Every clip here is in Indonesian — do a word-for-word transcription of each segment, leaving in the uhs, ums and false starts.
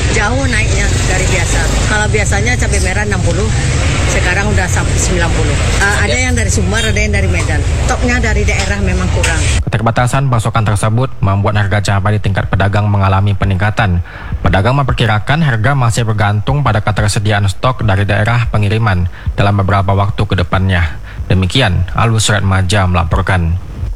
Jauh naiknya dari biasa. Kalau biasanya cabai merah enam puluh, sekarang udah sampai sembilan puluh. Uh, ada yang dari Sumber, ada yang dari Medan. Stoknya dari daerah memang kurang. Keterbatasan pasokan tersebut membuat harga cabai di tingkat pedagang mengalami peningkatan. Pedagang memperkirakan harga masih bergantung pada ketersediaan stok dari daerah pengiriman dalam beberapa waktu ke depannya. Demikian, Alus Ratmaja melaporkan.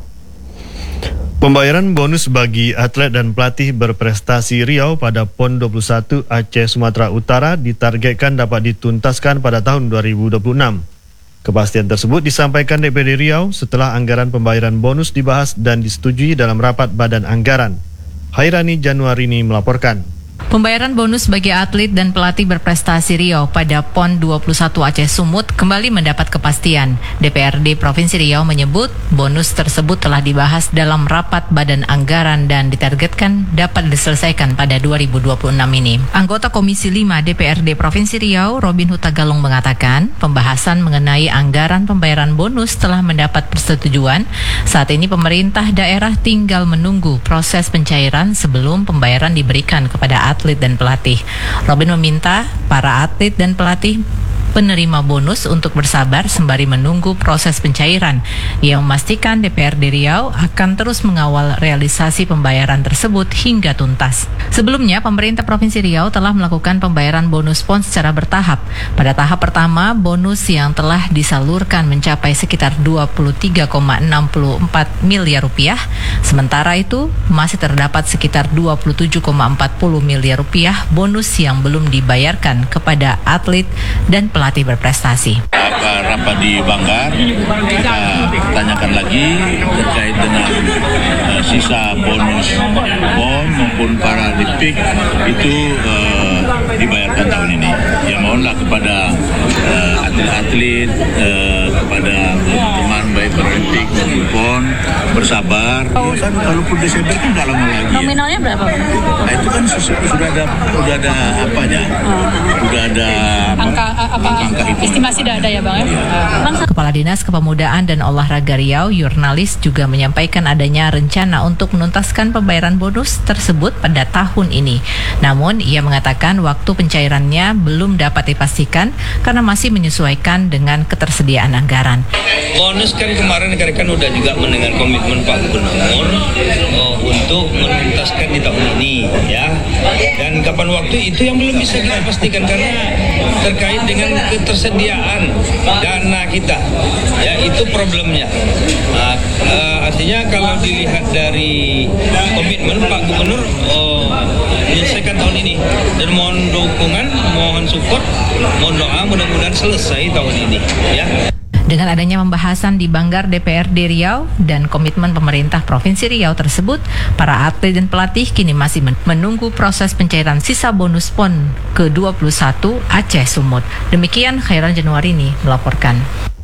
Pembayaran bonus bagi atlet dan pelatih berprestasi Riau pada PON dua puluh satu Aceh Sumatera Utara ditargetkan dapat dituntaskan pada tahun dua ribu dua puluh enam. Kepastian tersebut disampaikan D P D Riau setelah anggaran pembayaran bonus dibahas dan disetujui dalam rapat Badan Anggaran. Hairani Januarini melaporkan. Pembayaran bonus bagi atlet dan pelatih berprestasi Riau pada PON dua puluh satu Aceh Sumut kembali mendapat kepastian. D P R D Provinsi Riau menyebut bonus tersebut telah dibahas dalam rapat Badan Anggaran dan ditargetkan dapat diselesaikan pada dua ribu dua puluh enam ini. Anggota Komisi lima D P R D Provinsi Riau, Robin Hutagalung mengatakan, pembahasan mengenai anggaran pembayaran bonus telah mendapat persetujuan. Saat ini pemerintah daerah tinggal menunggu proses pencairan sebelum pembayaran diberikan kepada atlet dan pelatih. Robin meminta para atlet dan pelatih penerima bonus untuk bersabar sembari menunggu proses pencairan. Ia memastikan D P R D Riau akan terus mengawal realisasi pembayaran tersebut hingga tuntas. Sebelumnya, pemerintah Provinsi Riau telah melakukan pembayaran bonus PON secara bertahap. Pada tahap pertama, bonus yang telah disalurkan mencapai sekitar dua puluh tiga koma enam empat miliar rupiah. Sementara itu, masih terdapat sekitar dua puluh tujuh koma empat puluh miliar rupiah bonus yang belum dibayarkan kepada atlet dan pelatih pelatih berprestasi. Apa rapat di Banggar, kita tanyakan lagi terkait dengan uh, sisa bonus PON maupun Paralimpik itu uh, dibayarkan tahun ini. Ya mohonlah kepada uh, atlet-atlet, uh, kepada teman-teman baik Paralimpik maupun PON bersabar. Oh. Ya kan kalaupun Desember kan nggak lama lagi. Nominalnya ya. Berapa? Nah itu kan sudah, sudah ada, sudah ada apanya, uh-huh. sudah ada angka apa? Angka estimasi sudah ada ya Bang ya? Ya. Kepala Dinas Kepemudaan dan Olahraga Riau, Jurnalis, juga menyampaikan adanya rencana untuk menuntaskan pembayaran bonus tersebut pada tahun ini. Namun, ia mengatakan waktu pencairannya belum dapat dipastikan karena masih menyesuaikan dengan ketersediaan anggaran. Bonus kan kemarin rekan-rekan udah juga mendengar komitmen Pak Gubernur oh, untuk menuntaskan di tahun ini, ya. Dan kapan waktu itu yang belum bisa kita pastikan karena terkait dengan ketersediaan dana kita, ya itu problemnya. Nah, uh, artinya kalau dilihat dari komitmen Pak Gubernur oh, menyelesaikan tahun ini dan mohon dukungan, mohon support, mohon doa mudah-mudahan selesai tahun ini, ya. Dengan adanya pembahasan di Banggar D P R D Riau dan komitmen pemerintah Provinsi Riau tersebut, para atlet dan pelatih kini masih menunggu proses pencairan sisa bonus PON ke dua puluh satu Aceh Sumut. Demikian Khairan Januarini melaporkan.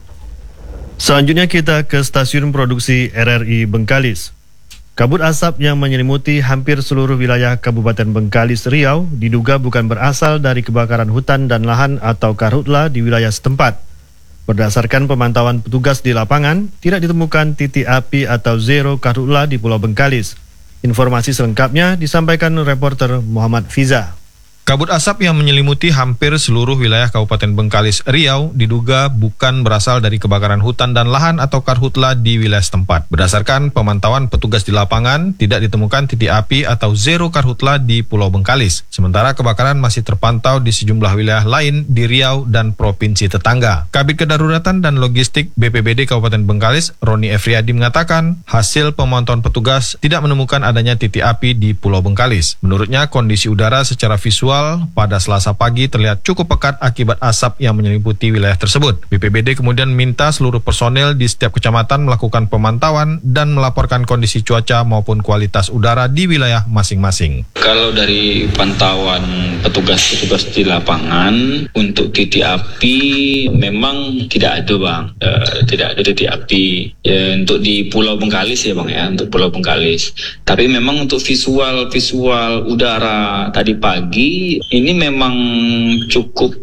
Selanjutnya kita ke stasiun produksi R R I Bengkalis. Kabut asap yang menyelimuti hampir seluruh wilayah Kabupaten Bengkalis Riau diduga bukan berasal dari kebakaran hutan dan lahan atau karhutla di wilayah setempat. Berdasarkan pemantauan petugas di lapangan, tidak ditemukan titik api atau zero karhutla di Pulau Bengkalis. Informasi selengkapnya disampaikan reporter Muhammad Fiza. Kabut asap yang menyelimuti hampir seluruh wilayah Kabupaten Bengkalis Riau diduga bukan berasal dari kebakaran hutan dan lahan atau karhutla di wilayah setempat. Berdasarkan pemantauan petugas di lapangan, tidak ditemukan titik api atau zero karhutla di Pulau Bengkalis. Sementara kebakaran masih terpantau di sejumlah wilayah lain di Riau dan provinsi tetangga. Kabid Kedaruratan dan Logistik B P B D Kabupaten Bengkalis, Roni Efriadi mengatakan, hasil pemantauan petugas tidak menemukan adanya titik api di Pulau Bengkalis. Menurutnya, kondisi udara secara visual pada Selasa pagi terlihat cukup pekat akibat asap yang menyelimuti wilayah tersebut. B P B D kemudian minta seluruh personel di setiap kecamatan melakukan pemantauan dan melaporkan kondisi cuaca maupun kualitas udara di wilayah masing-masing. Kalau dari pantauan petugas-petugas di lapangan, untuk titik api memang tidak ada Bang, e, tidak ada titik api e, untuk di Pulau Bengkalis ya Bang ya, untuk Pulau Bengkalis. Tapi memang untuk visual-visual udara tadi pagi ini memang cukup pekat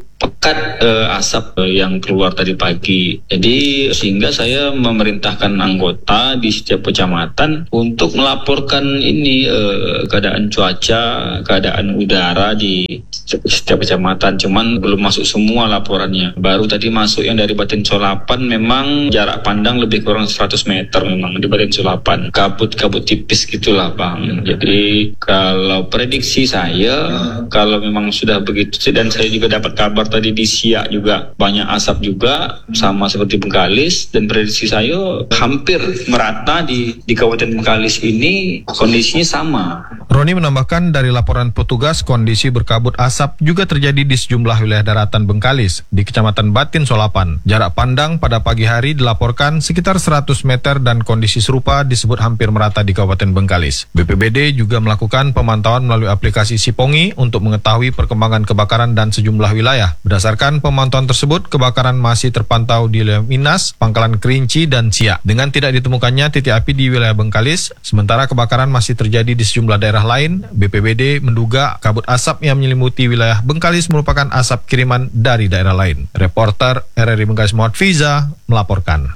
pekat uh, asap uh, yang keluar tadi pagi. Jadi sehingga saya memerintahkan anggota di setiap kecamatan untuk melaporkan ini uh, keadaan cuaca, keadaan udara di setiap kecamatan. Cuman belum masuk semua laporannya. Baru tadi masuk yang dari Batin Solapan, memang jarak pandang lebih kurang seratus meter memang di Batin Solapan. Kabut-kabut tipis gitulah Bang. Jadi kalau prediksi saya, kalau memang sudah begitu, dan saya juga dapat kabar tadi di Siak juga banyak asap juga sama seperti Bengkalis, dan prediksi saya hampir merata di di Kabupaten Bengkalis ini kondisinya sama. Roni menambahkan dari laporan petugas kondisi berkabut asap juga terjadi di sejumlah wilayah daratan Bengkalis di Kecamatan Batin Solapan. Jarak pandang pada pagi hari dilaporkan sekitar seratus meter dan kondisi serupa disebut hampir merata di Kabupaten Bengkalis. B P B D juga melakukan pemantauan melalui aplikasi Sipongi untuk mengetahui perkembangan kebakaran dan sejumlah wilayah. Berdasarkan pemantauan tersebut, kebakaran masih terpantau di wilayah Minas, Pangkalan Kerinci, dan Siak. Dengan tidak ditemukannya titik api di wilayah Bengkalis, sementara kebakaran masih terjadi di sejumlah daerah lain, B P B D menduga kabut asap yang menyelimuti wilayah Bengkalis merupakan asap kiriman dari daerah lain. Reporter R R I Bengkalis Muhammad Fiza melaporkan.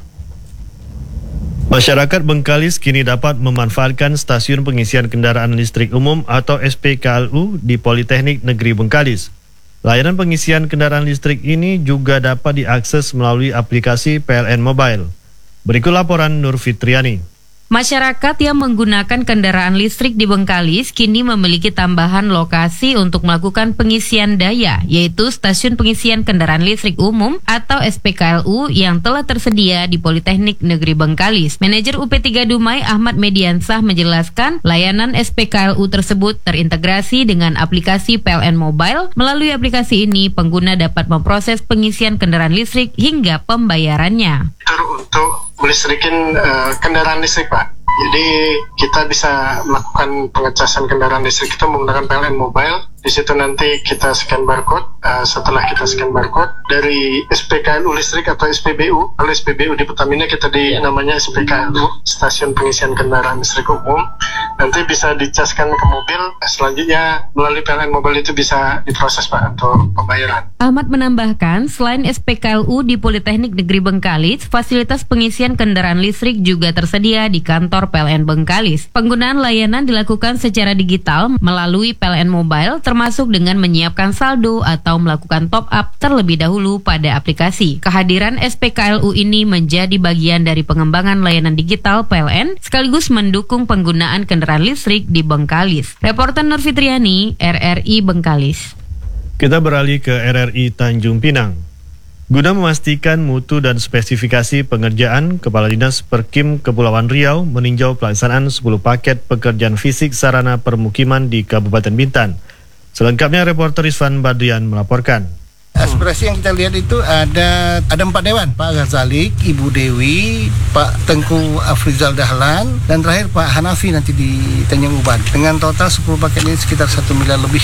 Masyarakat Bengkalis kini dapat memanfaatkan stasiun pengisian kendaraan listrik umum atau S P K L U di Politeknik Negeri Bengkalis. Layanan pengisian kendaraan listrik ini juga dapat diakses melalui aplikasi P L N Mobile. Berikut laporan Nur Fitriani. Masyarakat yang menggunakan kendaraan listrik di Bengkalis kini memiliki tambahan lokasi untuk melakukan pengisian daya, yaitu stasiun pengisian kendaraan listrik umum atau S P K L U yang telah tersedia di Politeknik Negeri Bengkalis. Manajer U P tiga Dumai Ahmad Mediansah menjelaskan, layanan S P K L U tersebut terintegrasi dengan aplikasi P L N Mobile. Melalui aplikasi ini, pengguna dapat memproses pengisian kendaraan listrik hingga pembayarannya. Untuk melistrikin uh, kendaraan listrik, Pak. Jadi kita bisa melakukan pengecasan kendaraan listrik itu menggunakan P L N Mobile. Di situ nanti kita scan barcode. Uh, setelah kita scan barcode dari S P K L U listrik atau S P B U. Kalau S P B U di Pertamina kita di namanya S P K L U, Stasiun Pengisian Kendaraan Listrik Umum. Nanti bisa dicaskan ke mobil. Selanjutnya melalui P L N Mobile itu bisa diproses, Pak, untuk pembayaran. Ahmad menambahkan, selain S P K L U di Politeknik Negeri Bengkalis, fasilitas pengisian kendaraan listrik juga tersedia di kantor P L N Bengkalis. Penggunaan layanan dilakukan secara digital melalui P L N Mobile, termasuk dengan menyiapkan saldo atau melakukan top up terlebih dahulu pada aplikasi. Kehadiran S P K L U ini menjadi bagian dari pengembangan layanan digital P L N sekaligus mendukung penggunaan kendaraan listrik di Bengkalis. Reporter Nur Fitriani, R R I Bengkalis. Kita beralih ke R R I Tanjung Pinang. Guna memastikan mutu dan spesifikasi pengerjaan, Kepala Dinas Perkim Kepulauan Riau meninjau pelaksanaan sepuluh paket pekerjaan fisik sarana permukiman di Kabupaten Bintan. Selengkapnya reporter Rizwan Badrian melaporkan. Aspirasi yang kita lihat itu ada ada empat dewan, Pak Ghazalik, Ibu Dewi, Pak Tengku Afrizal Dahlan, dan terakhir Pak Hanafi nanti di Tanjung Uban. Dengan total sepuluh paket ini sekitar satu miliar lebih.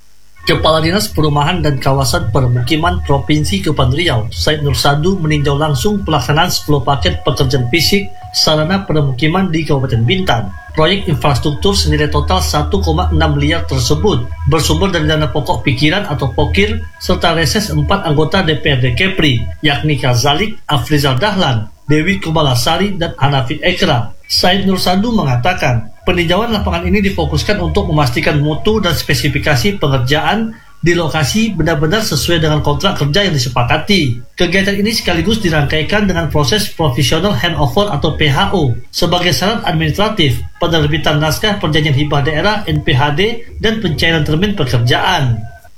Kepala Dinas Perumahan dan Kawasan Permukiman Provinsi Kepulauan Riau, Said Nur Sadu, meninjau langsung pelaksanaan sepuluh paket pekerjaan fisik sarana permukiman di Kabupaten Bintan. Proyek infrastruktur senilai total satu koma enam miliar tersebut bersumber dari dana pokok pikiran atau pokir serta reses empat anggota D P R D Kepri, yakni Ghazalik, Afrizal Dahlan, Dewi Kumalasari, dan Hanafi Ekra. Said Nur Sadu mengatakan, peninjauan lapangan ini difokuskan untuk memastikan mutu dan spesifikasi pengerjaan di lokasi benar-benar sesuai dengan kontrak kerja yang disepakati. Kegiatan ini sekaligus dirangkaikan dengan proses profesional handover atau P H O sebagai syarat administratif, penerbitan naskah perjanjian hibah daerah N P H D, dan pencairan termin pekerjaan.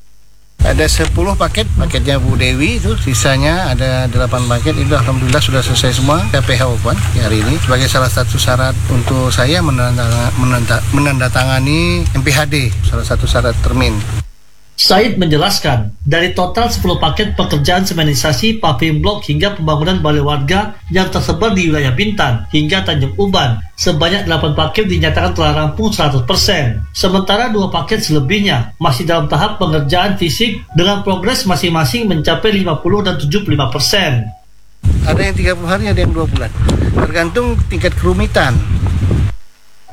Ada sepuluh paket, paketnya Bu Dewi itu, sisanya ada delapan paket, itu alhamdulillah sudah selesai semua. Kita P H O kan hari ini sebagai salah satu syarat untuk saya menandatangani M P H D, salah satu syarat termin. Said menjelaskan, dari total sepuluh paket pekerjaan semenisasi, paving block hingga pembangunan balai warga yang tersebar di wilayah Bintan hingga Tanjung Uban, sebanyak delapan paket dinyatakan telah rampung seratus persen. Sementara dua paket selebihnya masih dalam tahap pengerjaan fisik dengan progres masing-masing mencapai lima puluh dan tujuh puluh lima persen. Ada yang tiga puluh hari, ada yang dua bulan. Tergantung tingkat kerumitan.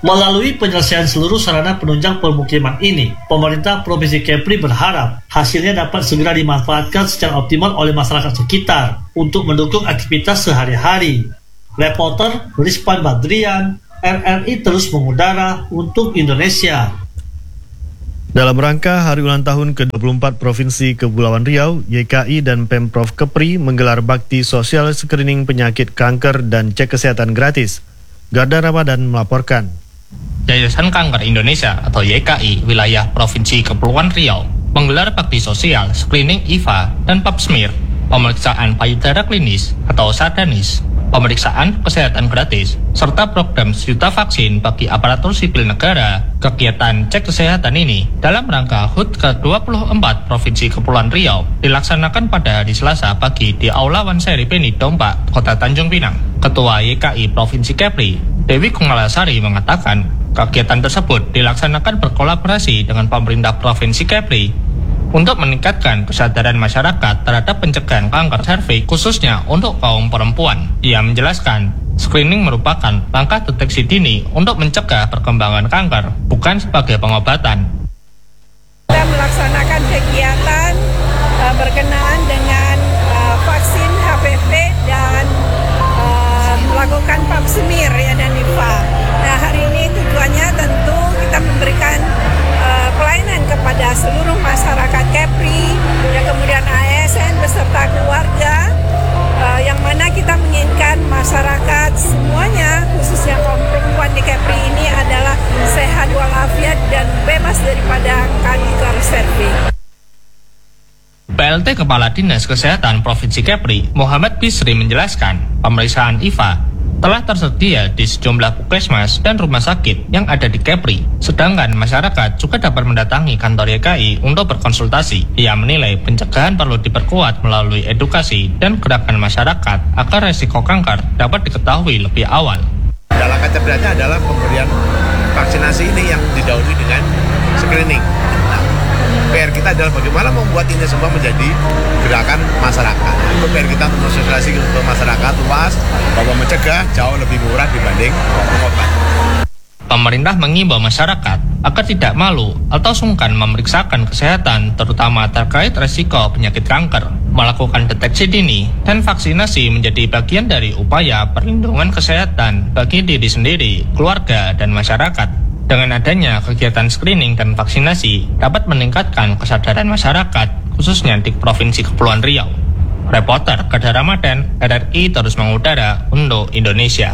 Melalui penyelesaian seluruh sarana penunjang permukiman ini, pemerintah Provinsi Kepri berharap hasilnya dapat segera dimanfaatkan secara optimal oleh masyarakat sekitar untuk mendukung aktivitas sehari-hari. Reporter Rizpan Badrian, R R I terus mengudara untuk Indonesia. Dalam rangka Hari Ulang Tahun ke dua puluh empat Provinsi Kepulauan Riau, Y K I dan Pemprov Kepri menggelar bakti sosial screening penyakit kanker dan cek kesehatan gratis. Garda Ramadan melaporkan. Yayasan Kanker Indonesia atau Y K I wilayah Provinsi Kepulauan Riau menggelar bakti sosial screening I V A dan pap smear, pemeriksaan payudara klinis atau sadanis, pemeriksaan kesehatan gratis, serta program sejuta vaksin bagi aparatur sipil negara. Kegiatan cek kesehatan ini dalam rangka H U T ke dua puluh empat Provinsi Kepulauan Riau dilaksanakan pada hari Selasa pagi di Aula Wanseri Peni Dompa, Kota Tanjung Pinang. Ketua Y K I Provinsi Kepri, Dewi Kumalasari mengatakan, kegiatan tersebut dilaksanakan berkolaborasi dengan pemerintah Provinsi Kepri untuk meningkatkan kesadaran masyarakat terhadap pencegahan kanker serviks khususnya untuk kaum perempuan. Ia menjelaskan, screening merupakan langkah deteksi dini untuk mencegah perkembangan kanker, bukan sebagai pengobatan. Kita melaksanakan kegiatan uh, berkenaan dengan uh, vaksin H P V dan uh, melakukan pap smear ya, dan I V A. Nah, hari ini tujuannya tentu kita memberikan uh, pelayanan kepada seluruh masyarakat Kepri dan kemudian A S N beserta keluarga, uh, yang mana kita menginginkan masyarakat semuanya khususnya kaum perempuan di Kepri ini adalah sehat walafiat dan bebas daripada kanker serviks. P L T Kepala Dinas Kesehatan Provinsi Kepri, Muhammad Bisri menjelaskan, pemeriksaan I V A telah tersedia di sejumlah puskesmas dan rumah sakit yang ada di Kepri. Sedangkan masyarakat juga dapat mendatangi kantor Y K I untuk berkonsultasi. Ia menilai pencegahan perlu diperkuat melalui edukasi dan gerakan masyarakat agar resiko kanker dapat diketahui lebih awal. Dalam kata beratnya adalah pemberian vaksinasi ini yang didahului dengan screening. Nah, P R kita adalah bagaimana membuat ini semua menjadi gerakan masyarakat. Itu P R kita untuk sosialisasi untuk masyarakat luas bahwa mencegah jauh lebih murah dibanding mengobat. Pemerintah mengimbau masyarakat agar tidak malu atau sungkan memeriksakan kesehatan, terutama terkait resiko penyakit kanker. Melakukan deteksi dini dan vaksinasi menjadi bagian dari upaya perlindungan kesehatan bagi diri sendiri, keluarga, dan masyarakat. Dengan adanya kegiatan screening dan vaksinasi dapat meningkatkan kesadaran masyarakat, khususnya di Provinsi Kepulauan Riau. Reporter Garda Ramadan, R R I terus mengudara untuk Indonesia.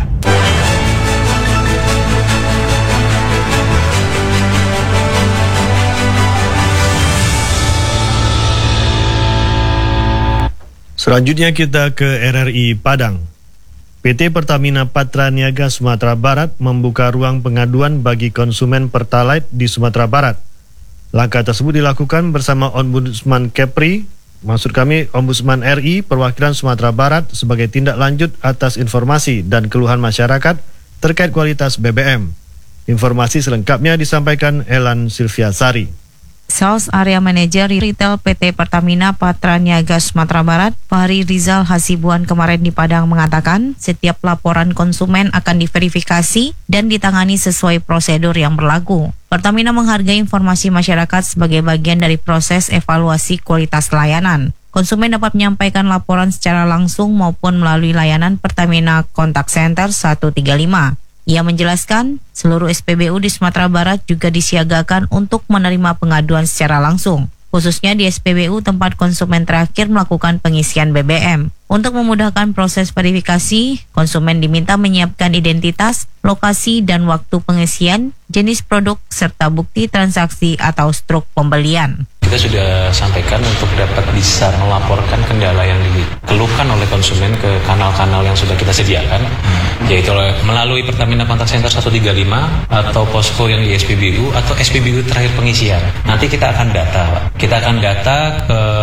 Selanjutnya kita ke R R I Padang. P T Pertamina Patra Niaga Sumatera Barat membuka ruang pengaduan bagi konsumen Pertalite di Sumatera Barat. Langkah tersebut dilakukan bersama Ombudsman Kepri, maksud kami Ombudsman R I Perwakilan Sumatera Barat sebagai tindak lanjut atas informasi dan keluhan masyarakat terkait kualitas B B M. Informasi selengkapnya disampaikan Elan Silviasari. Sales Area Manager Retail P T Pertamina Patra Niaga Sumatera Barat, Fahri Rizal Hasibuan kemarin di Padang mengatakan setiap laporan konsumen akan diverifikasi dan ditangani sesuai prosedur yang berlaku. Pertamina menghargai informasi masyarakat sebagai bagian dari proses evaluasi kualitas layanan. Konsumen dapat menyampaikan laporan secara langsung maupun melalui layanan Pertamina Contact Center seratus tiga puluh lima. Ia menjelaskan, seluruh S P B U di Sumatera Barat juga disiagakan untuk menerima pengaduan secara langsung, khususnya di S P B U tempat konsumen terakhir melakukan pengisian B B M. Untuk memudahkan proses verifikasi, konsumen diminta menyiapkan identitas, lokasi dan waktu pengisian, jenis produk, serta bukti transaksi atau struk pembelian. Kita sudah sampaikan untuk dapat bisa melaporkan kendala yang dikeluhkan oleh konsumen ke kanal-kanal yang sudah kita sediakan, hmm. yaitu melalui Pertamina Contact Center seratus tiga puluh lima atau posko yang di S P B U atau S P B U terakhir pengisian. Nanti kita akan data, Pak. Kita akan data ke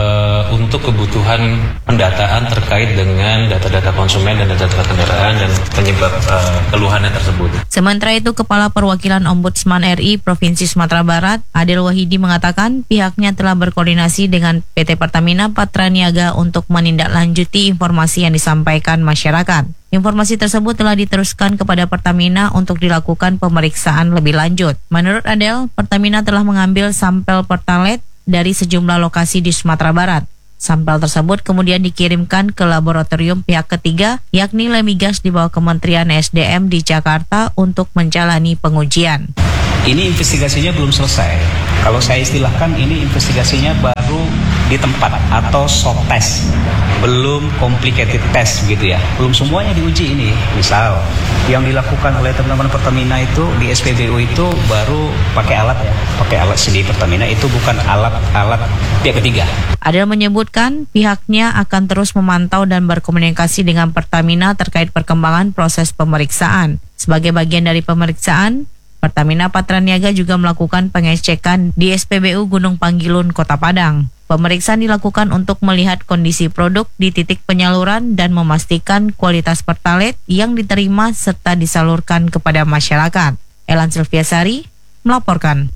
untuk kebutuhan pendataan terkait dengan data-data konsumen dan data-data kendaraan dan penyebab uh, keluhannya tersebut. Sementara itu, Kepala Perwakilan Ombudsman R I Provinsi Sumatera Barat, Adel Wahidi mengatakan pihaknya telah berkoordinasi dengan P T Pertamina Patraniaga untuk menindaklanjuti informasi yang disampaikan masyarakat. Informasi tersebut telah diteruskan kepada Pertamina untuk dilakukan pemeriksaan lebih lanjut. Menurut Adel, Pertamina telah mengambil sampel Pertalite dari sejumlah lokasi di Sumatera Barat. Sampel tersebut kemudian dikirimkan ke laboratorium pihak ketiga, yakni Lemigas di bawah Kementerian S D M di Jakarta untuk menjalani pengujian. Ini investigasinya belum selesai. Kalau saya istilahkan ini investigasinya baru di tempat atau swab test. Belum complicated test gitu ya. Belum semuanya diuji ini. Misal yang dilakukan oleh teman-teman Pertamina itu di S P B U itu baru pakai alat ya. Pakai alat sendiri Pertamina itu bukan alat-alat pihak ketiga. Adel menyebutkan pihaknya akan terus memantau dan berkomunikasi dengan Pertamina terkait perkembangan proses pemeriksaan. Sebagai bagian dari pemeriksaan, Pertamina Patraniaga juga melakukan pengecekan di S P B U Gunung Panggilun, Kota Padang. Pemeriksaan dilakukan untuk melihat kondisi produk di titik penyaluran dan memastikan kualitas Pertalite yang diterima serta disalurkan kepada masyarakat. Elan Silviasari melaporkan.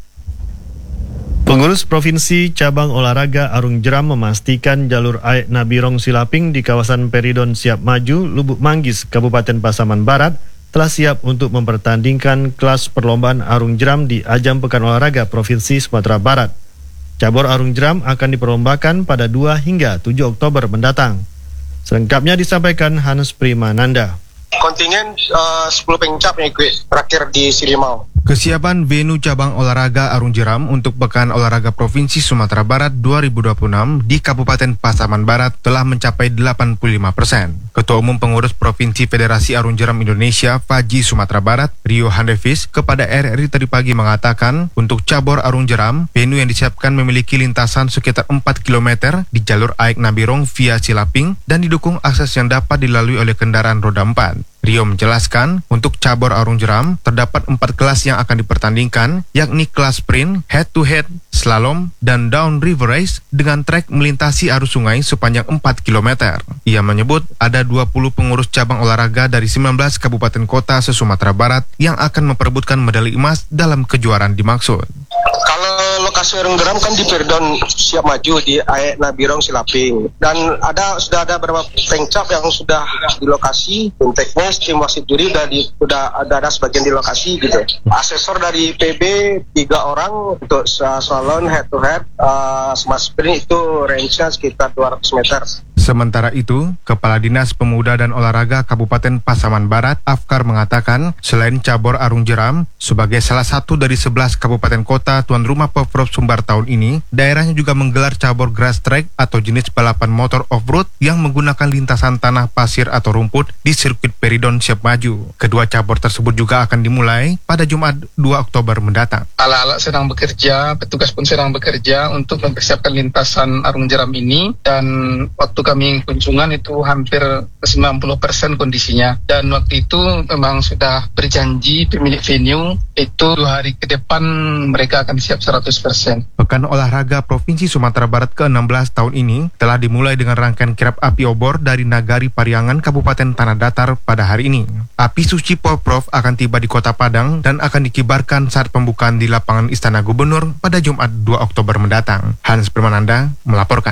Pengurus Provinsi Cabang Olahraga Arung Jeram memastikan jalur Aek Nabirong Silaping di kawasan Peridon Siap Maju, Lubuk Manggis, Kabupaten Pasaman Barat telah siap untuk mempertandingkan kelas perlombaan Arung Jeram di Ajang Pekan Olahraga Provinsi Sumatera Barat. Cabur Arung Jeram akan diperlombakan pada dua hingga tujuh Oktober mendatang. Selengkapnya disampaikan Hans Primananda. Kontingen uh, sepuluh pengcap yang ikut terakhir di Silimau. Kesiapan venue cabang olahraga Arung Jeram untuk Pekan Olahraga Provinsi Sumatera Barat dua ribu dua puluh enam di Kabupaten Pasaman Barat telah mencapai delapan puluh lima persen. Ketua Umum Pengurus Provinsi Federasi Arung Jeram Indonesia, Faji Sumatera Barat, Rio Handevis, kepada R R I tadi pagi mengatakan untuk cabur Arung Jeram, venue yang disiapkan memiliki lintasan sekitar empat kilometer di jalur Aek Nabirong via Silaping dan didukung akses yang dapat dilalui oleh kendaraan roda empat. Rio menjelaskan, untuk cabur Arung Jeram terdapat empat kelas yang akan dipertandingkan, yakni kelas sprint, head-to-head, slalom, dan down river race dengan trek melintasi arus sungai sepanjang empat kilometer. Ia menyebut ada dua puluh pengurus cabang olahraga dari sembilan belas kabupaten kota se-Sumatera Barat yang akan memperebutkan medali emas dalam kejuaraan dimaksud. Kalau lokasi Arung Jeram kan di Peridon Siap Maju di Aek Nabirong Silaping, dan ada sudah ada beberapa pengcap yang sudah di lokasi, tim teknis, tim wasit juri sudah di, sudah ada, ada sebagian di lokasi gitu. Asesor dari P B tiga orang untuk slalom head to head, uh, smart sprint itu range-nya sekitar dua ratus meter. Sementara itu, Kepala Dinas Pemuda dan Olahraga Kabupaten Pasaman Barat, Afkar, mengatakan selain cabur Arung Jeram, sebagai salah satu dari sebelas kabupaten kota tuan rumah Pemprov Sumbar tahun ini, daerahnya juga menggelar cabur grass track atau jenis balapan motor off-road yang menggunakan lintasan tanah pasir atau rumput di sirkuit Peridon Siap Maju. Kedua cabur tersebut juga akan dimulai pada Jumat dua Oktober mendatang. Alat-alat sedang bekerja, petugas pun sedang bekerja untuk mempersiapkan lintasan Arung Jeram ini, dan waktu kami kunjungan itu hampir sembilan puluh persen kondisinya, dan waktu itu memang sudah berjanji pemilik venue itu dua hari ke depan mereka akan siap seratus persen. Pekan Olahraga Provinsi Sumatera Barat ke enam belas tahun ini telah dimulai dengan rangkaian kirap api obor dari Nagari Pariangan Kabupaten Tanah Datar pada hari ini. Api suci Pemprov akan tiba di Kota Padang dan akan dikibarkan saat pembukaan di lapangan Istana Gubernur pada Jumat dua Oktober mendatang. Hans Primananda melaporkan.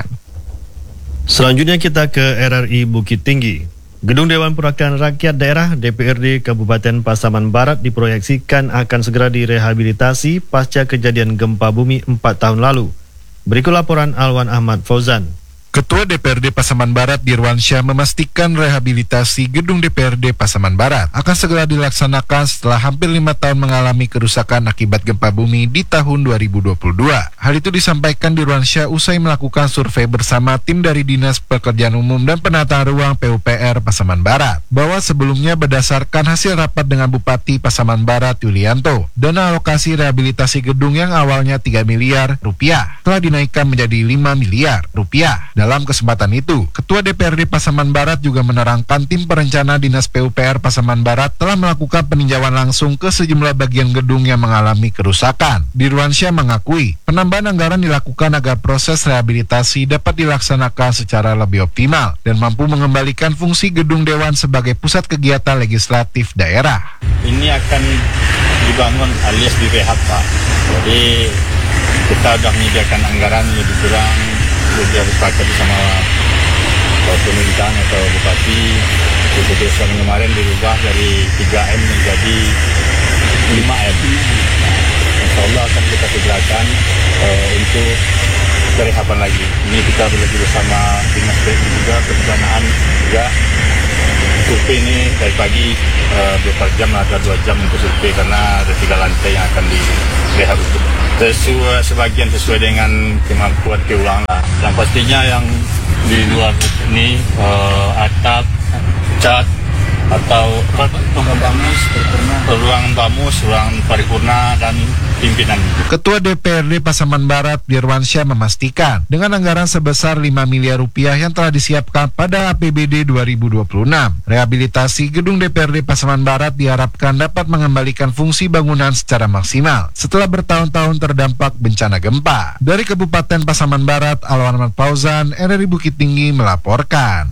Selanjutnya kita ke R R I Bukit Tinggi. Gedung Dewan Perwakilan Rakyat Daerah D P R D Kabupaten Pasaman Barat diproyeksikan akan segera direhabilitasi pasca kejadian gempa bumi empat tahun lalu. Berikut laporan Alwan Ahmad Fauzan. Ketua D P R D Pasaman Barat Dirwansyah memastikan rehabilitasi gedung D P R D Pasaman Barat akan segera dilaksanakan setelah hampir lima tahun mengalami kerusakan akibat gempa bumi di tahun dua ribu dua puluh dua. Hal itu disampaikan Dirwansyah usai melakukan survei bersama tim dari Dinas Pekerjaan Umum dan Penataan Ruang P U P R Pasaman Barat, bahwa sebelumnya berdasarkan hasil rapat dengan Bupati Pasaman Barat Yulianto, dana alokasi rehabilitasi gedung yang awalnya tiga miliar rupiah telah dinaikkan menjadi lima miliar rupiah. Dalam kesempatan itu, Ketua D P R D Pasaman Barat juga menerangkan tim perencana Dinas P U P R Pasaman Barat telah melakukan peninjauan langsung ke sejumlah bagian gedung yang mengalami kerusakan. Dirwansyah mengakui penambahan anggaran dilakukan agar proses rehabilitasi dapat dilaksanakan secara lebih optimal dan mampu mengembalikan fungsi gedung Dewan sebagai pusat kegiatan legislatif daerah. Ini akan dibangun alias direhab, Pak. Jadi kita sudah menyediakan anggaran lebih kurang sudah disepakati sama pemerintahan atau bupati. Keputusan kemarin dirubah dari tiga M menjadi lima M. Insya Allah akan kita segerakan uh, untuk kerehaban lagi. Ini kita bekerja bersama Dinas P U juga, perencanaan juga. Survei ini dari pagi uh, dua puluh empat jam ada dua jam untuk survei karena ada tiga lantai yang akan direhab itu. Sesuai, sebagian sesuai dengan kemampuan keuangan. Yang pastinya yang di luar ini uh, atap, cat, atau ruang bamus, ruang bamus, ruang paripurna dan pimpinan. Ketua D P R D Pasaman Barat Dirwansyah memastikan dengan anggaran sebesar lima miliar rupiah yang telah disiapkan pada A P B D dua ribu dua puluh enam, rehabilitasi gedung D P R D Pasaman Barat diharapkan dapat mengembalikan fungsi bangunan secara maksimal setelah bertahun-tahun terdampak bencana gempa. Dari Kabupaten Pasaman Barat, Alwan Ahmad Fauzan, R R I Bukit Tinggi melaporkan.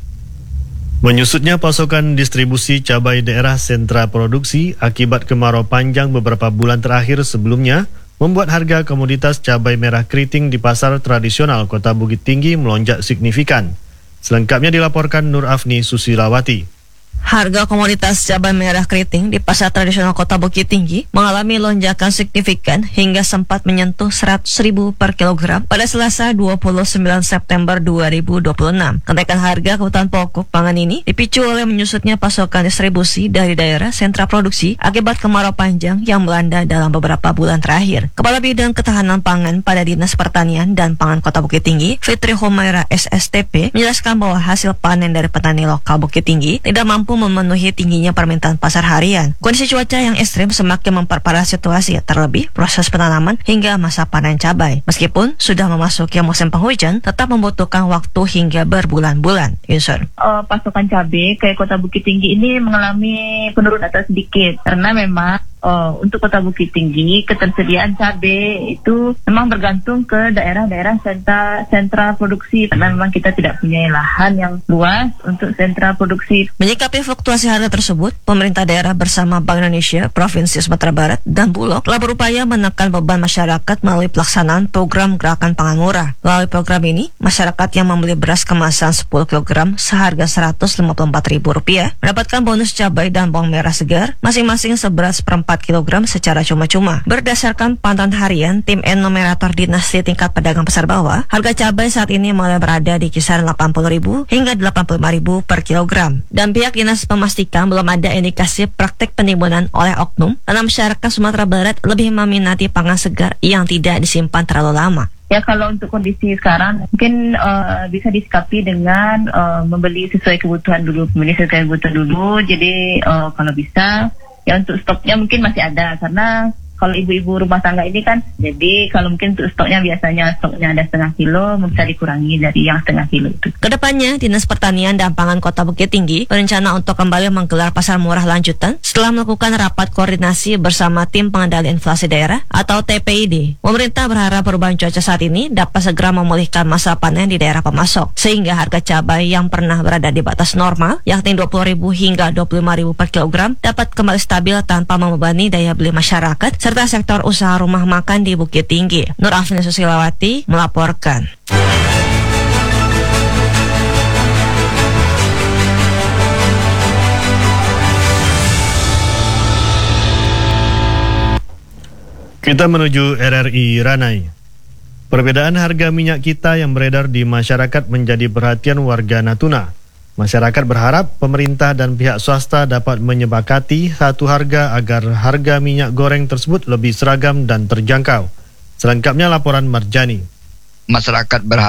Menyusutnya pasokan distribusi cabai daerah sentra produksi akibat kemarau panjang beberapa bulan terakhir sebelumnya membuat harga komoditas cabai merah keriting di pasar tradisional Kota Bukit Tinggi melonjak signifikan. Selengkapnya dilaporkan Nur Afni Susilawati. Harga komoditas cabai merah keriting di pasar tradisional Kota Bukit Tinggi mengalami lonjakan signifikan hingga sempat menyentuh seratus ribu per kilogram pada Selasa dua puluh sembilan September dua ribu dua puluh enam. Kenaikan harga kebutuhan pokok pangan ini dipicu oleh menyusutnya pasokan distribusi dari daerah sentra produksi akibat kemarau panjang yang melanda dalam beberapa bulan terakhir. Kepala Bidang Ketahanan Pangan pada Dinas Pertanian dan Pangan Kota Bukit Tinggi, Fitri Humaira S S T P, menjelaskan bahwa hasil panen dari petani lokal Bukit Tinggi tidak mampu memenuhi tingginya permintaan pasar harian. Kondisi cuaca yang ekstrim semakin memperparah situasi, terlebih proses penanaman hingga masa panen cabai. Meskipun sudah memasuki musim penghujan, tetap membutuhkan waktu hingga berbulan-bulan. Yusur. Uh, pasokan cabai ke Kota Bukit Tinggi ini mengalami penurunan atau sedikit karena memang Uh, untuk Kota Bukit Tinggi, ketersediaan cabai itu memang bergantung ke daerah-daerah sentra sentra produksi karena memang kita tidak punya lahan yang luas untuk sentra produksi. Menyikapi fluktuasi harga tersebut, pemerintah daerah bersama Bank Indonesia, Provinsi Sumatera Barat, dan Bulog telah berupaya menekan beban masyarakat melalui pelaksanaan program Gerakan Pangan Murah. Melalui program ini, masyarakat yang membeli beras kemasan sepuluh kilogram seharga seratus lima puluh empat ribu rupiah mendapatkan bonus cabai dan bawang merah segar masing-masing seberas per empat kilogram secara cuma-cuma. Berdasarkan pantauan harian tim enumerator Dinas di tingkat pedagang pasar bawah, harga cabai saat ini mulai berada di kisaran delapan puluh ribu hingga delapan puluh lima ribu per kilogram. Dan pihak dinas memastikan belum ada indikasi praktik penimbunan oleh oknum karena masyarakat Sumatera Barat lebih meminati pangan segar yang tidak disimpan terlalu lama. Ya, kalau untuk kondisi sekarang mungkin uh, bisa disikapi dengan uh, membeli sesuai kebutuhan dulu, membeli sesuai kebutuhan dulu. Jadi uh, kalau bisa ya untuk stoknya mungkin masih ada karena kalau ibu-ibu rumah tangga ini kan, jadi kalau mungkin untuk stoknya biasanya stoknya ada setengah kilo, bisa dikurangi dari yang setengah kilo itu. Kedepannya, Dinas Pertanian dan Pangan Kota Bukit Tinggi berencana untuk kembali menggelar pasar murah lanjutan setelah melakukan rapat koordinasi bersama Tim Pengendalian Inflasi Daerah atau T P I D. Pemerintah berharap perubahan cuaca saat ini dapat segera memulihkan masa panen di daerah pemasok, sehingga harga cabai yang pernah berada di batas normal, yakni dua puluh ribu hingga dua puluh lima ribu per kilogram, dapat kembali stabil tanpa membebani daya beli masyarakat, serta sektor usaha rumah makan di Bukit Tinggi. Nur Afni Susilawati melaporkan. Kita menuju R R I Ranai. Perbedaan harga minyak kita yang beredar di masyarakat menjadi perhatian warga Natuna. Masyarakat berharap pemerintah dan pihak swasta dapat menyepakati satu harga agar harga minyak goreng tersebut lebih seragam dan terjangkau. Selengkapnya laporan Marjani. Masyarakat berharap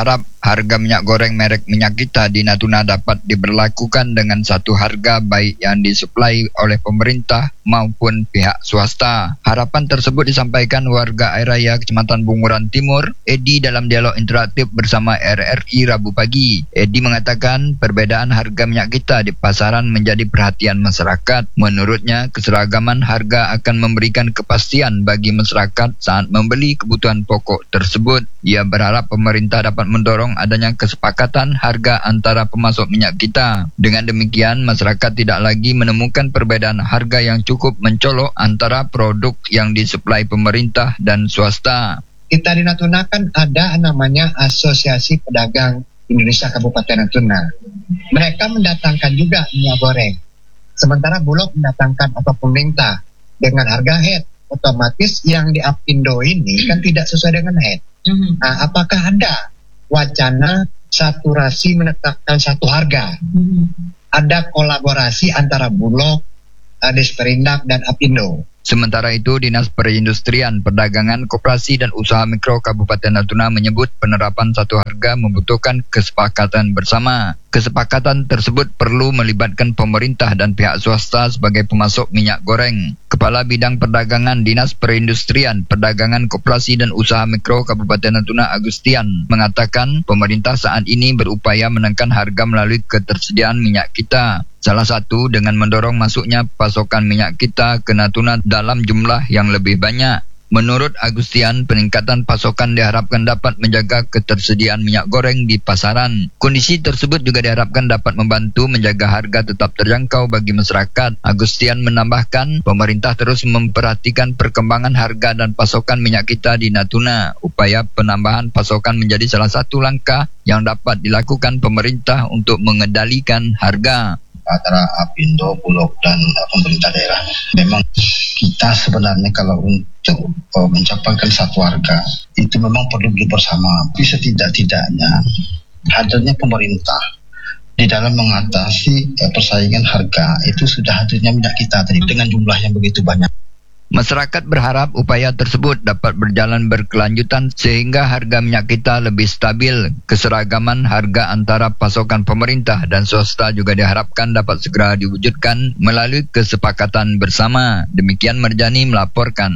harga minyak goreng merek minyak kita di Natuna dapat diberlakukan dengan satu harga baik yang disuplai oleh pemerintah maupun pihak swasta. Harapan tersebut disampaikan warga Air Raya Kecamatan Bunguran Timur, Edi, dalam dialog interaktif bersama R R I Rabu pagi. Edi mengatakan perbedaan harga minyak kita di pasaran menjadi perhatian masyarakat. Menurutnya, keseragaman harga akan memberikan kepastian bagi masyarakat saat membeli kebutuhan pokok tersebut. Ia berharap pemerintah dapat mendorong adanya kesepakatan harga antara pemasok minyak kita. Dengan demikian, masyarakat tidak lagi menemukan perbedaan harga yang cukup mencolok antara produk yang disuplai pemerintah dan swasta. Kita di Natuna kan ada namanya Asosiasi Pedagang Indonesia Kabupaten Natuna. Mereka mendatangkan juga minyak goreng. Sementara Bulog mendatangkan atau pemerintah dengan harga head. Otomatis yang di Apindo ini kan tidak sesuai dengan head. Mm-hmm. Nah, apakah ada wacana saturasi menetapkan satu harga? Mm-hmm. Ada kolaborasi antara Bulog, Desperindak, dan Apindo. Sementara itu, Dinas Perindustrian, Perdagangan, Koperasi dan Usaha Mikro Kabupaten Natuna menyebut penerapan satu harga membutuhkan kesepakatan bersama. Kesepakatan tersebut perlu melibatkan pemerintah dan pihak swasta sebagai pemasok minyak goreng. Kepala Bidang Perdagangan Dinas Perindustrian, Perdagangan, Koperasi dan Usaha Mikro Kabupaten Natuna, Agustian, mengatakan pemerintah saat ini berupaya menekan harga melalui ketersediaan minyak kita. Salah satu dengan mendorong masuknya pasokan minyak kita ke Natuna dalam jumlah yang lebih banyak. Menurut Agustian, peningkatan pasokan diharapkan dapat menjaga ketersediaan minyak goreng di pasaran. Kondisi tersebut juga diharapkan dapat membantu menjaga harga tetap terjangkau bagi masyarakat. Agustian menambahkan, pemerintah terus memperhatikan perkembangan harga dan pasokan minyak kita di Natuna. Upaya penambahan pasokan menjadi salah satu langkah yang dapat dilakukan pemerintah untuk mengendalikan harga. Antara Apindo, Bulog, dan uh, pemerintah daerah. Memang kita sebenarnya kalau untuk uh, mencapai satu harga itu memang perlu bersama. Tapi setidak-tidaknya hadirnya pemerintah di dalam mengatasi uh, persaingan harga itu sudah hadirnya minyak kita tadi dengan jumlah yang begitu banyak. Masyarakat berharap upaya tersebut dapat berjalan berkelanjutan sehingga harga minyak kita lebih stabil. Keseragaman harga antara pasokan pemerintah dan swasta juga diharapkan dapat segera diwujudkan melalui kesepakatan bersama. Demikian Merjani melaporkan.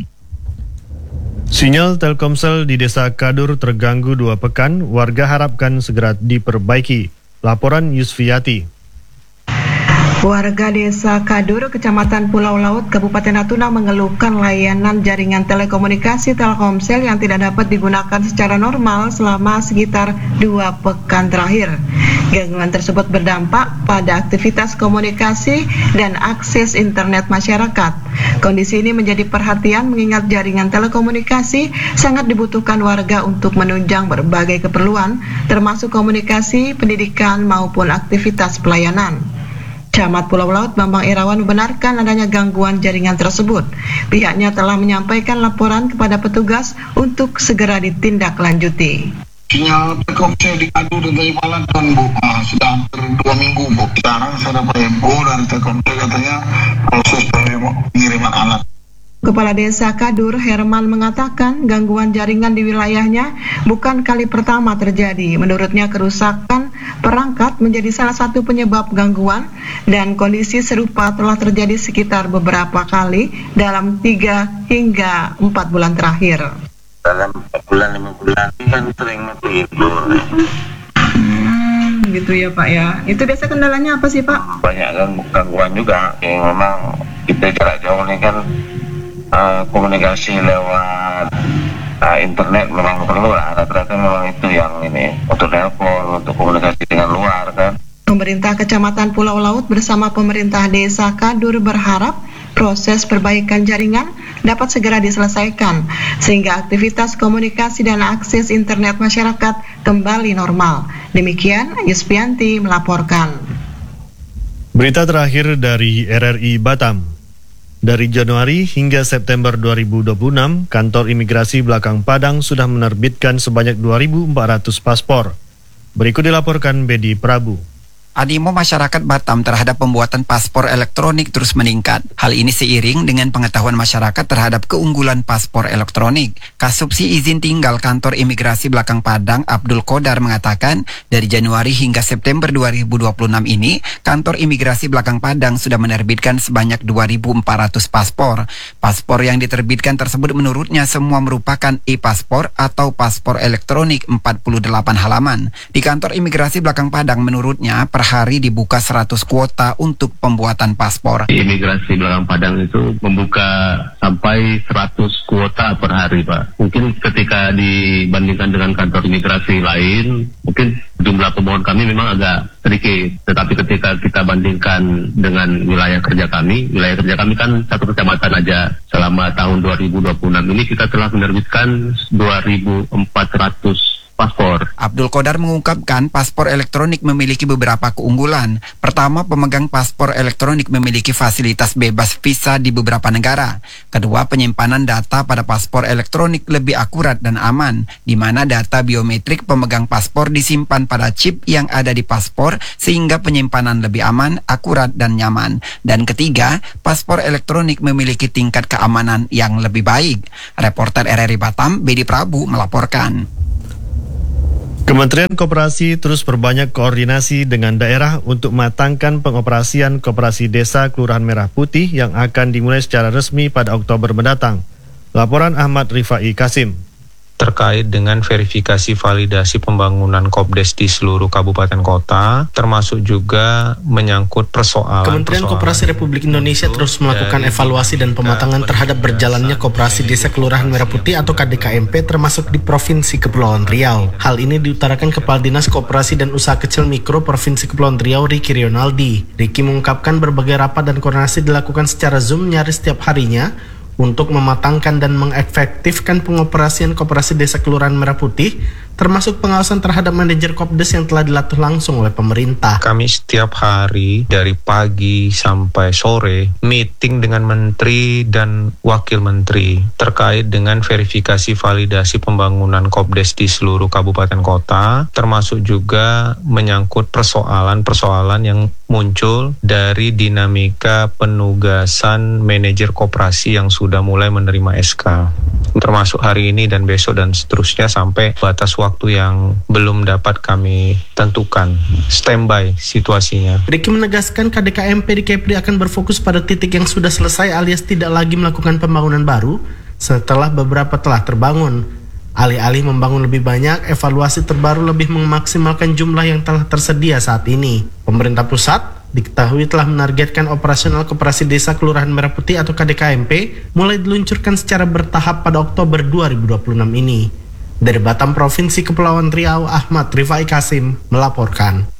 Sinyal Telkomsel di Desa Kadur terganggu dua pekan, warga harapkan segera diperbaiki. Laporan Yusfiati. Warga Desa Kadur, Kecamatan Pulau Laut, Kabupaten Natuna mengeluhkan layanan jaringan telekomunikasi Telkomsel yang tidak dapat digunakan secara normal selama sekitar dua pekan terakhir. Gangguan tersebut berdampak pada aktivitas komunikasi dan akses internet masyarakat. Kondisi ini menjadi perhatian mengingat jaringan telekomunikasi sangat dibutuhkan warga untuk menunjang berbagai keperluan, termasuk komunikasi, pendidikan, maupun aktivitas pelayanan. Camat Pulau Laut Bambang Irawan membenarkan adanya gangguan jaringan tersebut. Pihaknya telah menyampaikan laporan kepada petugas untuk segera ditindaklanjuti. Sinyal Telkomsel di Kadur dari malam kan Bu, nah, sudah hampir dua minggu Bu. Sekarang saya dapat info dari Telkomsel katanya proses pengiriman alat. Kepala Desa Kadur Herman mengatakan gangguan jaringan di wilayahnya bukan kali pertama terjadi. Menurutnya kerusakan perangkat menjadi salah satu penyebab gangguan dan kondisi serupa telah terjadi sekitar beberapa kali dalam tiga hingga empat bulan terakhir. Dalam empat bulan lima bulan kan sering mati itu. Hmm, gitu ya Pak ya. Itu biasa kendalanya apa sih Pak? Banyak kan gangguan juga. Yang memang kita jarak jauh nih kan. Uh, komunikasi lewat uh, internet memang perlu lah, rata-rata memang itu yang ini untuk telepon, untuk komunikasi dengan luar kan. Pemerintah Kecamatan Pulau Laut bersama pemerintah Desa Kadur berharap proses perbaikan jaringan dapat segera diselesaikan sehingga aktivitas komunikasi dan akses internet masyarakat kembali normal. Demikian Yusfianti melaporkan. Berita terakhir dari R R I Batam. Dari Januari hingga September dua ribu dua puluh enam, Kantor Imigrasi Belakang Padang sudah menerbitkan sebanyak dua ribu empat ratus paspor. Berikut dilaporkan Bedi Prabu. Animo masyarakat Batam terhadap pembuatan paspor elektronik terus meningkat. Hal ini seiring dengan pengetahuan masyarakat terhadap keunggulan paspor elektronik. Kasubsi izin tinggal Kantor Imigrasi Belakang Padang, Abdul Qodar, mengatakan dari Januari hingga September dua ribu dua puluh enam ini, Kantor Imigrasi Belakang Padang sudah menerbitkan sebanyak dua ribu empat ratus paspor. Paspor yang diterbitkan tersebut menurutnya semua merupakan e-paspor atau paspor elektronik empat puluh delapan halaman. Di Kantor Imigrasi Belakang Padang menurutnya per hari dibuka seratus kuota untuk pembuatan paspor. Imigrasi Belakang Padang itu membuka sampai seratus kuota per hari, Pak. Mungkin ketika dibandingkan dengan kantor imigrasi lain, mungkin jumlah pemohon kami memang agak sedikit. Tetapi ketika kita bandingkan dengan wilayah kerja kami, wilayah kerja kami kan satu kecamatan aja. Selama tahun dua ribu dua puluh enam ini kita telah menerbitkan dua ribu empat ratus paspor. Abdul Qodar mengungkapkan paspor elektronik memiliki beberapa keunggulan. Pertama, pemegang paspor elektronik memiliki fasilitas bebas visa di beberapa negara. Kedua, penyimpanan data pada paspor elektronik lebih akurat dan aman, di mana data biometrik pemegang paspor disimpan pada chip yang ada di paspor sehingga penyimpanan lebih aman, akurat, dan nyaman. Dan ketiga, paspor elektronik memiliki tingkat keamanan yang lebih baik. Reporter R R I Batam, Bedi Prabu melaporkan. Kementerian Koperasi terus perbanyak koordinasi dengan daerah untuk matangkan pengoperasian Koperasi Desa Kelurahan Merah Putih yang akan dimulai secara resmi pada Oktober mendatang. Laporan Ahmad Rifai Kasim. Terkait dengan verifikasi validasi pembangunan Kopdes di seluruh kabupaten kota, termasuk juga menyangkut persoalan Kementerian Koperasi Republik Indonesia terus melakukan evaluasi dan pematangan terhadap berjalannya Koperasi Desa Kelurahan Merah Putih atau K D K M P termasuk di Provinsi Kepulauan Riau. Hal ini diutarakan Kepala Dinas Koperasi dan Usaha Kecil Mikro Provinsi Kepulauan Riau, Riki Rionaldi. Riki mengungkapkan berbagai rapat dan koordinasi dilakukan secara Zoom nyaris setiap harinya untuk mematangkan dan mengefektifkan pengoperasian Koperasi Desa Kelurahan Merah Putih, termasuk pengawasan terhadap manajer Kopdes yang telah dilatih langsung oleh pemerintah. Kami setiap hari dari pagi sampai sore meeting dengan menteri dan wakil menteri terkait dengan verifikasi validasi pembangunan Kopdes di seluruh kabupaten kota, termasuk juga menyangkut persoalan-persoalan yang muncul dari dinamika penugasan manajer koperasi yang sudah mulai menerima S K. Termasuk hari ini dan besok dan seterusnya sampai batas waktu yang belum dapat kami tentukan. Standby situasinya. Riki menegaskan K D K M P di Kepri akan berfokus pada titik yang sudah selesai alias tidak lagi melakukan pembangunan baru setelah beberapa telah terbangun. Alih-alih membangun lebih banyak, evaluasi terbaru lebih memaksimalkan jumlah yang telah tersedia saat ini. Pemerintah pusat diketahui telah menargetkan operasional Koperasi Desa Kelurahan Merah Putih atau K D K M P mulai diluncurkan secara bertahap pada Oktober dua ribu dua puluh enam ini. Dari Batam, Provinsi Kepulauan Riau, Ahmad Rifai Kasim melaporkan.